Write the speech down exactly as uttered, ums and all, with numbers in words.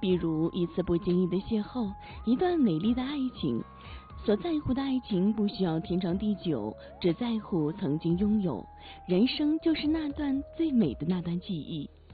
比如一次不经意的邂逅，一段美丽的爱情。所在乎的爱情不需要天长地久，只在乎曾经拥有。人生就是那段最美的那段记忆。